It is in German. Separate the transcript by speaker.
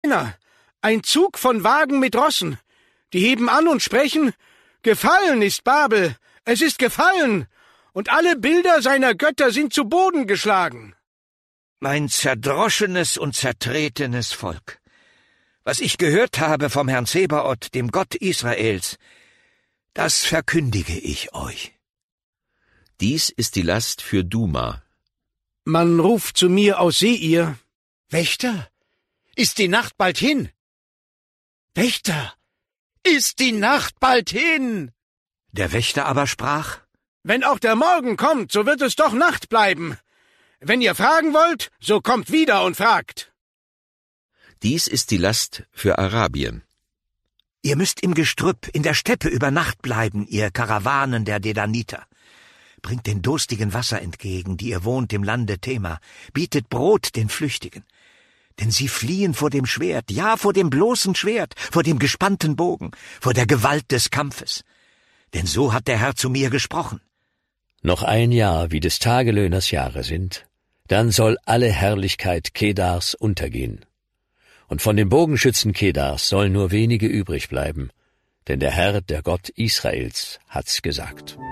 Speaker 1: ein Zug von Wagen mit Rossen. Die heben an und sprechen: Gefallen ist Babel, es ist gefallen, und alle Bilder seiner Götter sind zu Boden geschlagen.
Speaker 2: Mein zerdroschenes und zertretenes Volk, was ich gehört habe vom Herrn Zebaoth, dem Gott Israels, das verkündige ich euch.
Speaker 3: Dies ist die Last für Duma.
Speaker 1: Man ruft zu mir aus Seir:
Speaker 4: Wächter, ist die Nacht bald hin? Wächter, ist die Nacht bald hin?
Speaker 2: Der Wächter aber sprach:
Speaker 1: Wenn auch der Morgen kommt, so wird es doch Nacht bleiben. Wenn ihr fragen wollt, so kommt wieder und fragt.
Speaker 3: Dies ist die Last für Arabien.
Speaker 2: Ihr müsst im Gestrüpp, in der Steppe über Nacht bleiben, ihr Karawanen der Dedaniter. Bringt den Durstigen Wasser entgegen, die ihr wohnt im Lande Tema. Bietet Brot den Flüchtigen. Denn sie fliehen vor dem Schwert, ja, vor dem bloßen Schwert, vor dem gespannten Bogen, vor der Gewalt des Kampfes. Denn so hat der Herr zu mir gesprochen.
Speaker 5: Noch ein Jahr, wie des Tagelöhners Jahre sind, dann soll alle Herrlichkeit Kedars untergehen. Und von den Bogenschützen Kedars sollen nur wenige übrig bleiben, denn der Herr, der Gott Israels, hat's gesagt.